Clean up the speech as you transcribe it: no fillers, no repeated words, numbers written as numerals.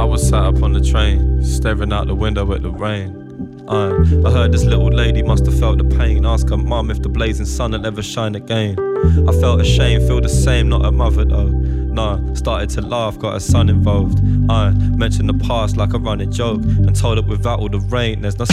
was sat up on the train, staring out the window at the rain. I heard this little lady must have felt the pain. Ask her mum if the blazing sun will ever shine again. I felt ashamed, feel the same, not a mother though. Nah, started to laugh, got her son involved. I mentioned the past like a running joke and told her without all the rain there's no